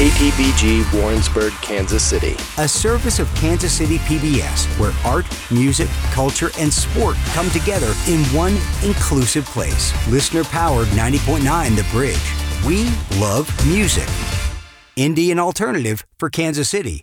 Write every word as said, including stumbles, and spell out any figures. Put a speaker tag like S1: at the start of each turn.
S1: K T B G Warrensburg, Kansas City.
S2: A service of Kansas City P B S, where art, music, culture, and sport come together in one inclusive place. Listener-powered ninety point nine The Bridge. We love music. Indie and alternative for Kansas City.